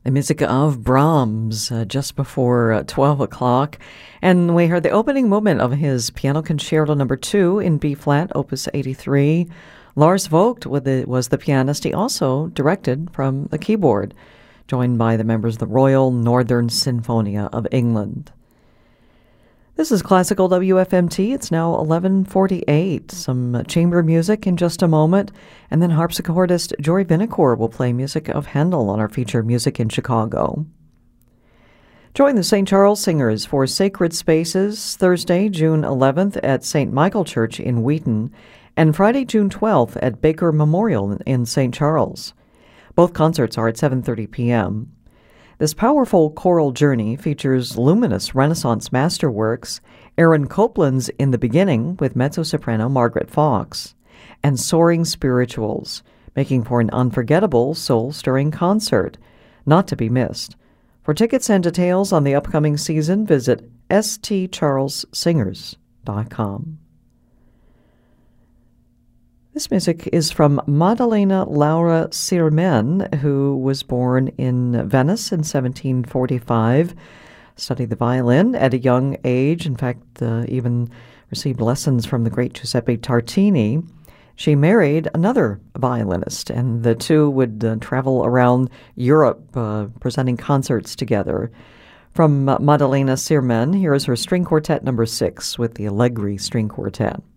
The music of Brahms just before 12 o'clock. And we heard the opening movement of his Piano Concerto No. 2 in B-flat, Opus 83. Lars Vogt was the pianist. He also directed from the keyboard, joined by the members of the Royal Northern Sinfonia of England. This is Classical WFMT. It's now 11:48. Some chamber music in just a moment, and then harpsichordist Jory Vinocour will play music of Handel on our feature Music in Chicago. Join the St. Charles Singers for Sacred Spaces Thursday, June 11th at St. Michael Church in Wheaton, and Friday, June 12th at Baker Memorial in St. Charles. Both concerts are at 7:30 p.m. This powerful choral journey features luminous Renaissance masterworks, Aaron Copland's In the Beginning with mezzo-soprano Margaret Fox, and soaring spirituals, making for an unforgettable, soul-stirring concert, not to be missed. For tickets and details on the upcoming season, visit stcharlessingers.com. This music is from Maddalena Laura Sirmen, who was born in Venice in 1745, studied the violin at a young age, in fact, even received lessons from the great Giuseppe Tartini. She married another violinist, and the two would travel around Europe presenting concerts together. From Maddalena Sirmen, here is her String Quartet No. 6 with the Allegri String Quartet.